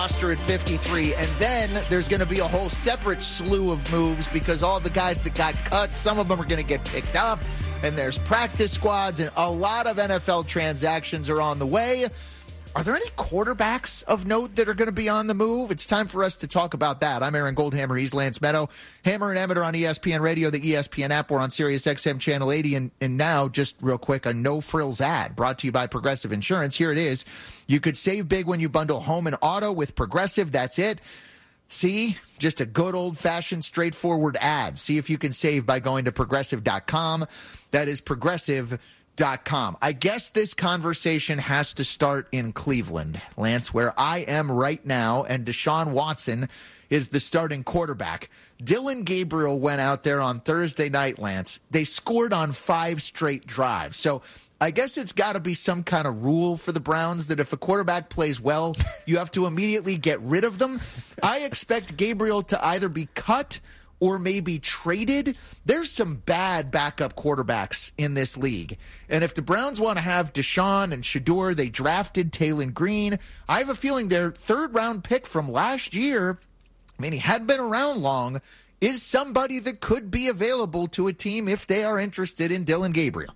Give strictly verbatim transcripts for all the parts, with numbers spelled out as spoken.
roster at fifty-three, and then there's going to be a whole separate slew of moves because all the guys that got cut, some of them are going to get picked up, and there's practice squads, and a lot of N F L transactions are on the way. Are there any quarterbacks of note that are going to be on the move? It's time for us to talk about that. I'm Aaron Goldhammer. He's Lance Meadow. Hammer and Emmett are on E S P N Radio, the E S P N app. We're on Sirius X M Channel eighty. And, and now, just real quick, a no-frills ad brought to you by Progressive Insurance. Here it is. You could save big when you bundle home and auto with Progressive. That's it. See, just a good old-fashioned, straightforward ad. See if you can save by going to progressive dot com. That is progressive dot com. I guess this conversation has to start in Cleveland, Lance, where I am right now, and Deshaun Watson is the starting quarterback. Dillon Gabriel went out there on Thursday night, Lance. They scored on five straight drives. So I guess it's got to be some kind of rule for the Browns that if a quarterback plays well, you have to immediately get rid of them. I expect Gabriel to either be cut or maybe traded. There's some bad backup quarterbacks in this league. And if the Browns want to have Deshaun and Shedeur, they drafted Taylon Green. I have a feeling their third-round pick from last year, I mean, he hadn't been around long, is somebody that could be available to a team if they are interested in Dillon Gabriel.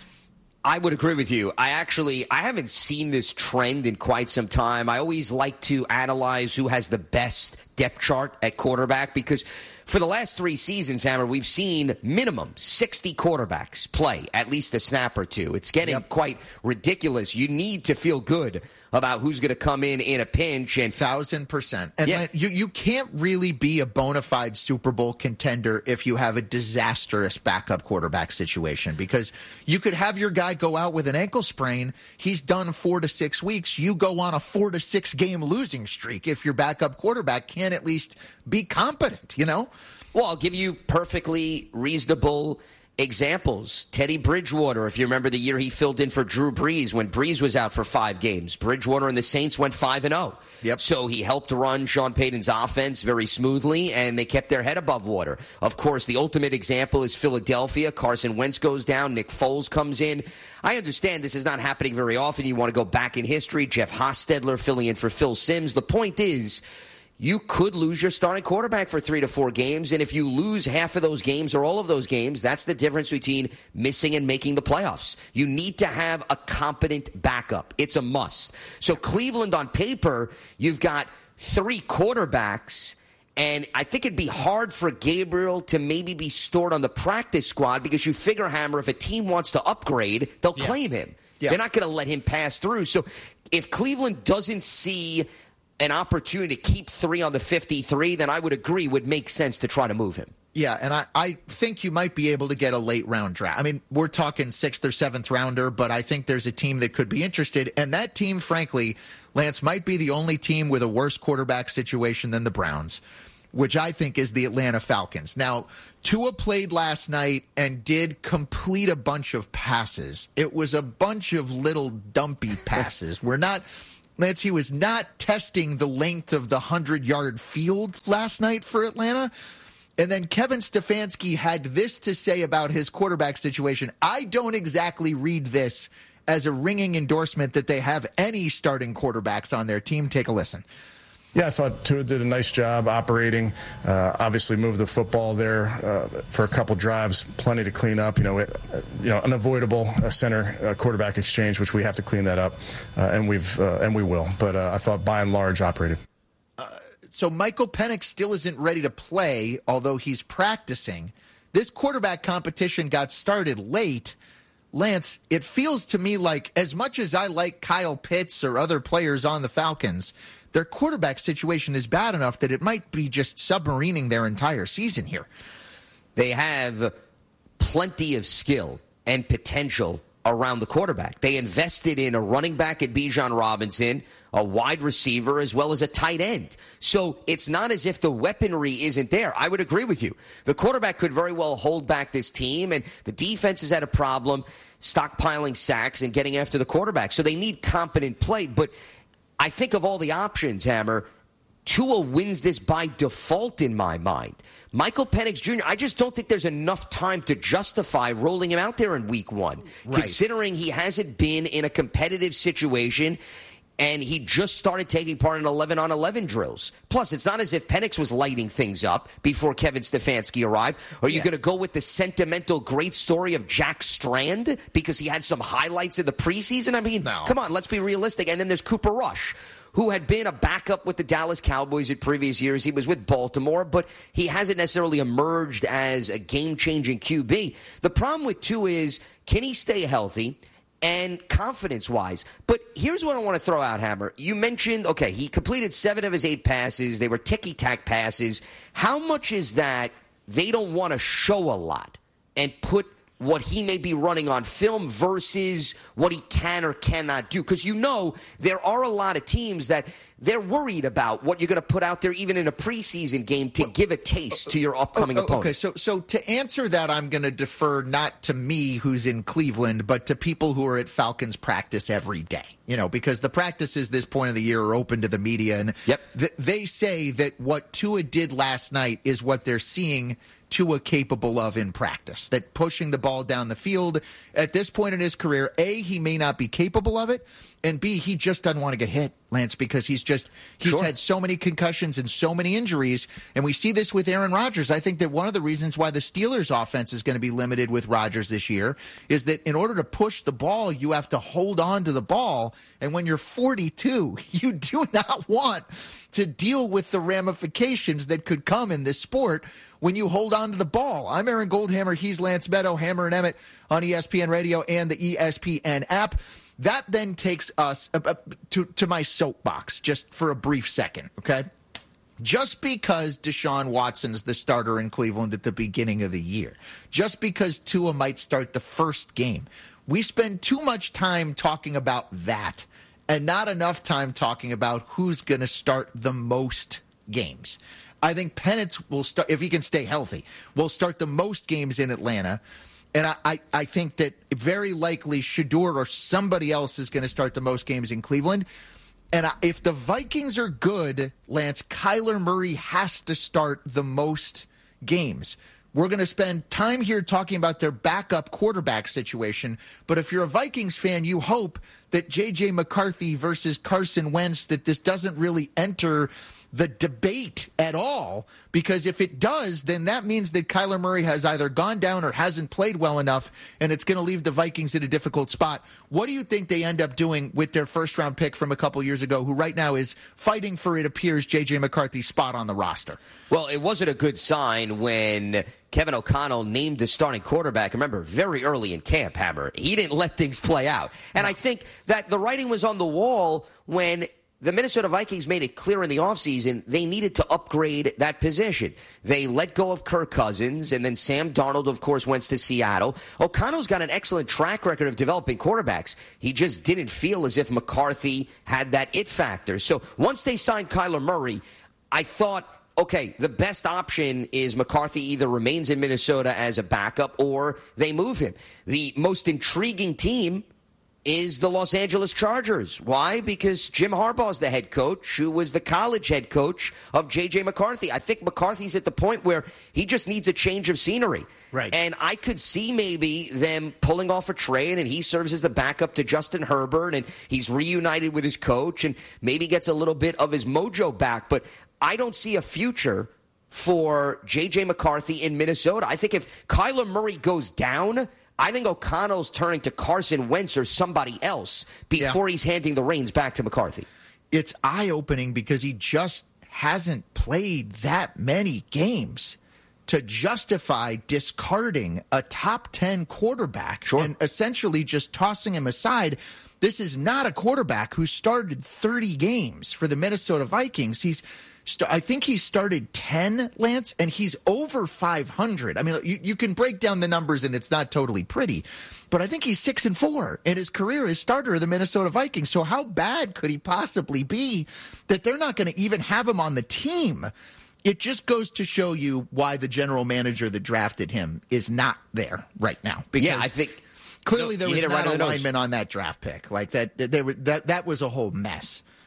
I would agree with you. I actually, I haven't seen this trend in quite some time. I always like to analyze who has the best depth chart at quarterback because for the last three seasons, Hammer, we've seen minimum sixty quarterbacks play at least a snap or two. It's getting yep. quite ridiculous. You need to feel good about who's going to come in in a pinch. And Thousand percent. And yeah. you, you can't really be a bona fide Super Bowl contender if you have a disastrous backup quarterback situation because you could have your guy go out with an ankle sprain. He's done four to six weeks. You go on a four to six game losing streak if your backup quarterback can at least be competent, you know? Well, I'll give you perfectly reasonable examples. Teddy Bridgewater, if you remember the year he filled in for Drew Brees when Brees was out for five games. Bridgewater and the Saints went five and oh. Yep. So he helped run Sean Payton's offense very smoothly, and they kept their head above water. Of course, the ultimate example is Philadelphia. Carson Wentz goes down. Nick Foles comes in. I understand this is not happening very often. You want to go back in history. Jeff Hostetler filling in for Phil Simms. The point is, you could lose your starting quarterback for three to four games, and if you lose half of those games or all of those games, that's the difference between missing and making the playoffs. You need to have a competent backup. It's a must. So Cleveland, on paper, you've got three quarterbacks, and I think it'd be hard for Gabriel to maybe be stored on the practice squad because you figure, Hammer, if a team wants to upgrade, they'll yeah. claim him. Yeah. They're not going to let him pass through. So if Cleveland doesn't see an opportunity to keep three on the fifty-three, then I would agree would make sense to try to move him. Yeah, and I, I think you might be able to get a late round draft. I mean, we're talking sixth or seventh rounder, but I think there's a team that could be interested. And that team, frankly, Lance, might be the only team with a worse quarterback situation than the Browns, which I think is the Atlanta Falcons. Now, Tua played last night and did complete a bunch of passes. It was a bunch of little dumpy passes. We're not... Lance, he was not testing the length of the hundred-yard field last night for Atlanta. And then Kevin Stefanski had this to say about his quarterback situation. I don't exactly read this as a ringing endorsement that they have any starting quarterbacks on their team. Take a listen. Yeah, I thought Tua did a nice job operating. Uh, obviously, moved the football there uh, for a couple drives, plenty to clean up. You know, it, uh, you know, unavoidable uh, center uh, quarterback exchange, which we have to clean that up, uh, and we've uh, and we will. But uh, I thought by and large operated. Uh, so Michael Penix still isn't ready to play, although he's practicing. This quarterback competition got started late. Lance, it feels to me like as much as I like Kyle Pitts or other players on the Falcons, their quarterback situation is bad enough that it might be just submarining their entire season here. They have plenty of skill and potential around the quarterback. They invested in a running back at Bijan Robinson, a wide receiver, as well as a tight end. So it's not as if the weaponry isn't there. I would agree with you. The quarterback could very well hold back this team, and the defense has had a problem stockpiling sacks and getting after the quarterback. So they need competent play, but I think of all the options, Hammer, Tua wins this by default in my mind. Michael Penix Junior, I just don't think there's enough time to justify rolling him out there in week one, right, considering he hasn't been in a competitive situation And he just started taking part in eleven on eleven drills. Plus, it's not as if Penix was lighting things up before Kevin Stefanski arrived. Are you yeah. going to go with the sentimental great story of Jack Strand because he had some highlights in the preseason? I mean, no. Come on, let's be realistic. And then there's Cooper Rush, who had been a backup with the Dallas Cowboys in previous years. He was with Baltimore, but he hasn't necessarily emerged as a game-changing Q B. The problem with two is, can he stay healthy? And confidence-wise. But here's what I want to throw out, Hammer. You mentioned, okay, he completed seven of his eight passes. They were ticky-tack passes. How much is that they don't want to show a lot and put what he may be running on film versus what he can or cannot do? Because you know there are a lot of teams that they're worried about what you're going to put out there even in a preseason game to give a taste to your upcoming oh, oh, opponent. Okay, so so to answer that, I'm going to defer not to me who's in Cleveland, but to people who are at Falcons practice every day. You know, because the practices this point of the year are open to the media, and yep. th- they say that what Tua did last night is what they're seeing Tua capable of in practice, that pushing the ball down the field at this point in his career, A, he may not be capable of it, and B, he just doesn't want to get hit, Lance, because he's just he's sure. had so many concussions and so many injuries, and we see this with Aaron Rodgers. I think that one of the reasons why the Steelers' offense is going to be limited with Rodgers this year is that in order to push the ball, you have to hold on to the ball, and when you're forty-two, you do not want to deal with the ramifications that could come in this sport when you hold on to the ball. I'm Aaron Goldhammer. He's Lance Meadow, Hammer and Emmett on E S P N Radio and the E S P N app. That then takes us uh, to, to my soapbox just for a brief second, okay? Just because Deshaun Watson's the starter in Cleveland at the beginning of the year, just because Tua might start the first game, we spend too much time talking about that and not enough time talking about who's going to start the most games. I think Penix will start, if he can stay healthy, will start the most games in Atlanta. And I, I, I think that very likely Shedeur or somebody else is going to start the most games in Cleveland. And I, if the Vikings are good, Lance, Kyler Murray has to start the most games. We're going to spend time here talking about their backup quarterback situation. But if you're a Vikings fan, you hope that J J McCarthy versus Carson Wentz, that this doesn't really enter the debate at all, because if it does, then that means that Kyler Murray has either gone down or hasn't played well enough, and it's going to leave the Vikings in a difficult spot. What do you think they end up doing with their first-round pick from a couple years ago, who right now is fighting for, it appears, J J McCarthy's spot on the roster? Well, it wasn't a good sign when Kevin O'Connell named the starting quarterback, remember, very early in camp, Hammer. He didn't let things play out. And I think that the writing was on the wall when the Minnesota Vikings made it clear in the offseason they needed to upgrade that position. They let go of Kirk Cousins, and then Sam Darnold, of course, went to Seattle. O'Connell's got an excellent track record of developing quarterbacks. He just didn't feel as if McCarthy had that it factor. So once they signed Kyler Murray, I thought, okay, the best option is McCarthy either remains in Minnesota as a backup or they move him. The most intriguing team is the Los Angeles Chargers. Why? Because Jim Harbaugh is the head coach, who was the college head coach of J J McCarthy. I think McCarthy's at the point where he just needs a change of scenery. Right. And I could see maybe them pulling off a trade, and he serves as the backup to Justin Herbert, and he's reunited with his coach, and maybe gets a little bit of his mojo back. But I don't see a future for J J McCarthy in Minnesota. I think if Kyler Murray goes down, I think O'Connell's turning to Carson Wentz or somebody else before yeah. he's handing the reins back to McCarthy. It's eye-opening because he just hasn't played that many games to justify discarding a top ten quarterback sure. and essentially just tossing him aside. This is not a quarterback who started thirty games for the Minnesota Vikings. He's I think he started ten, Lance, and he's over five hundred. I mean, you, you can break down the numbers, and it's not totally pretty, but I think he's six and four in his career as starter of the Minnesota Vikings. So how bad could he possibly be that they're not going to even have him on the team? It just goes to show you why the general manager that drafted him is not there right now. Because yeah, I think clearly there was not right alignment on that draft pick. Like that, there, that, that was a whole mess.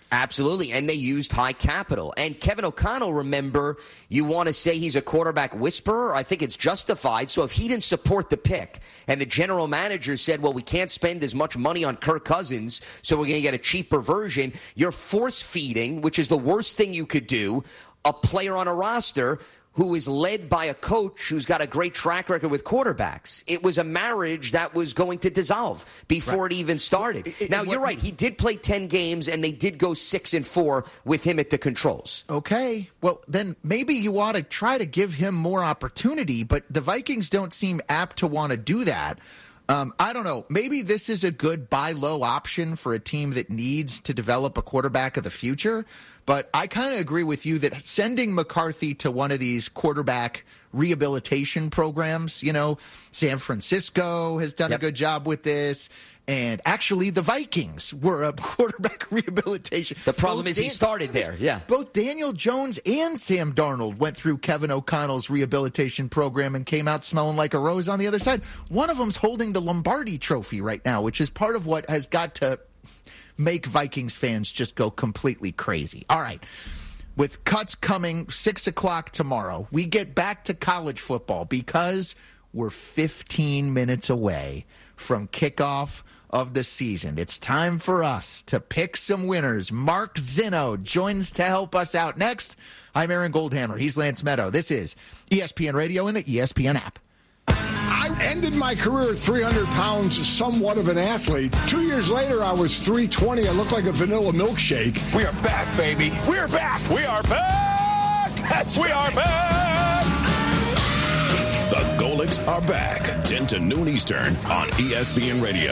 Absolutely, and they used high capital. And Kevin O'Connell, remember, you want to say he's a quarterback whisperer? I think it's justified. So if he didn't support the pick and the general manager said, well, we can't spend as much money on Kirk Cousins, so we're going to get a cheaper version, you're force-feeding, which is the worst thing you could do, a player on a roster who is led by a coach who's got a great track record with quarterbacks. It was a marriage that was going to dissolve before right. it even started. It, it, now, it, you're right. He did play ten games, and they did go six and four with him at the controls. Okay. Well, then maybe you ought to try to give him more opportunity, but the Vikings don't seem apt to want to do that. Um, I don't know. Maybe this is a good buy low option for a team that needs to develop a quarterback of the future. But I kind of agree with you that sending McCarthy to one of these quarterback rehabilitation programs, you know, San Francisco has done yep. a good job with this. And actually, the Vikings were a quarterback rehabilitation. The problem both is Dan- he started there, yeah. Both Daniel Jones and Sam Darnold went through Kevin O'Connell's rehabilitation program and came out smelling like a rose on the other side. One of them's holding the Lombardi Trophy right now, which is part of what has got to make Vikings fans just go completely crazy. All right. With cuts coming six o'clock tomorrow, we get back to college football because we're fifteen minutes away from kickoff of the season. It's time for us to pick some winners. Mark Zinno joins to help us out next. I'm Aaron Goldhammer. He's Lance Meadow. This is E S P N Radio and the E S P N app. I ended my career at three hundred pounds, somewhat of an athlete. Two years later, I was three twenty. I looked like a vanilla milkshake. We are back, baby. We are back. We are back. That's we are back. The Golics are back. ten to noon Eastern on E S P N Radio.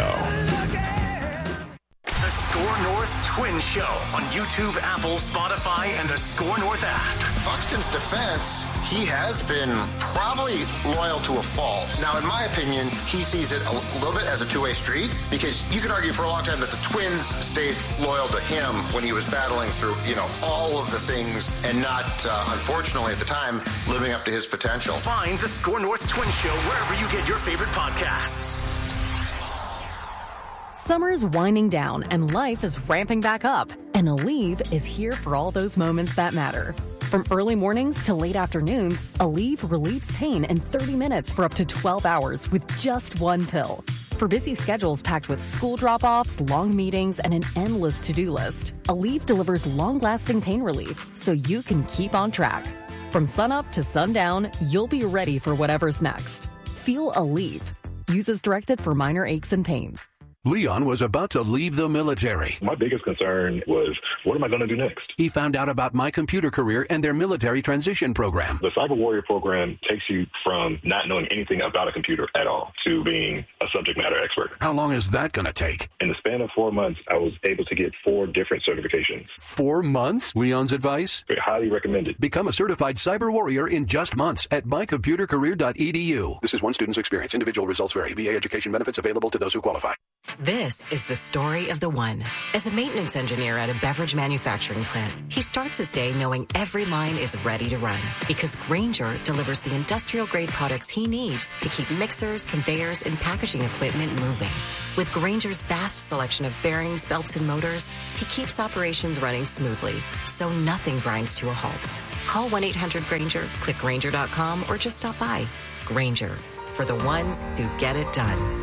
The Score North Twin Show on YouTube, Apple, Spotify, and the Score North app. Buxton's defense, he has been probably loyal to a fault. Now, in my opinion, he sees it a little bit as a two-way street because you could argue for a long time that the Twins stayed loyal to him when he was battling through, you know, all of the things and not, uh, unfortunately at the time, living up to his potential. Find the Score North Twin Show wherever you get your favorite podcasts. Summer's winding down and life is ramping back up. And Aleve is here for all those moments that matter. From early mornings to late afternoons, Aleve relieves pain in thirty minutes for up to twelve hours with just one pill. For busy schedules packed with school drop-offs, long meetings, and an endless to-do list, Aleve delivers long-lasting pain relief so you can keep on track. From sunup to sundown, you'll be ready for whatever's next. Feel Aleve. Use as directed for minor aches and pains. Leon was about to leave the military. My biggest concern was, what am I going to do next? He found out about My Computer Career and their military transition program. The Cyber Warrior program takes you from not knowing anything about a computer at all to being a subject matter expert. How long is that going to take? In the span of four months, I was able to get four different certifications. Four months? Leon's advice? Very highly recommended. Become a certified cyber warrior in just months at my computer career dot e d u. This is one student's experience. Individual results vary. V A education benefits available to those who qualify. This is the story of the one. As a maintenance engineer at a beverage manufacturing plant, he starts his day knowing every line is ready to run because Grainger delivers the industrial-grade products he needs to keep mixers, conveyors, and packaging equipment moving. With Grainger's vast selection of bearings, belts, and motors, he keeps operations running smoothly, so nothing grinds to a halt. Call one eight hundred Grainger, click Grainger dot com, or just stop by. Grainger, for the ones who get it done.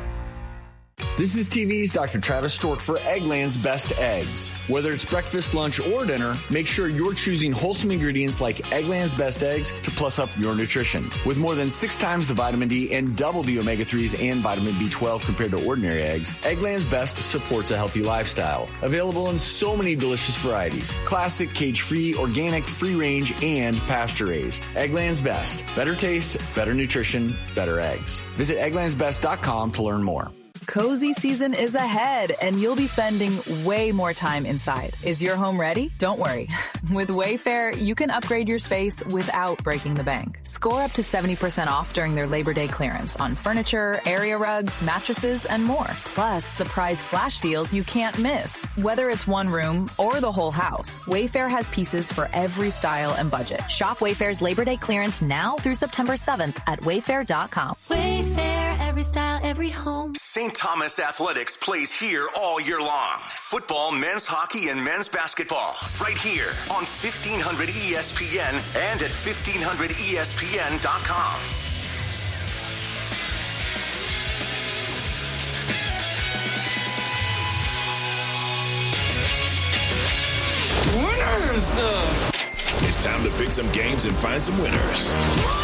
This is T V's Doctor Travis Stork for Eggland's Best Eggs. Whether it's breakfast, lunch, or dinner, make sure you're choosing wholesome ingredients like Eggland's Best Eggs to plus up your nutrition. With more than six times the vitamin D and double the omega threes and vitamin B twelve compared to ordinary eggs, Eggland's Best supports a healthy lifestyle. Available in so many delicious varieties. Classic, cage-free, organic, free-range, and pasture-raised. Eggland's Best. Better taste, better nutrition, better eggs. Visit egglands best dot com to learn more. Cozy season is ahead, and you'll be spending way more time inside. Is your home ready? Don't worry. With Wayfair, you can upgrade your space without breaking the bank. Score up to seventy percent off during their Labor Day clearance on furniture, area rugs, mattresses, and more. Plus, surprise flash deals you can't miss. Whether it's one room or the whole house, Wayfair has pieces for every style and budget. Shop Wayfair's Labor Day clearance now through September seventh at wayfair dot com. Wayfair. every style, every home. Saint Thomas Athletics plays here all year long. Football, men's hockey, and men's basketball. Right here on fifteen hundred E S P N and at fifteen hundred E S P N dot com. Winners! It's time to pick some games and find some winners.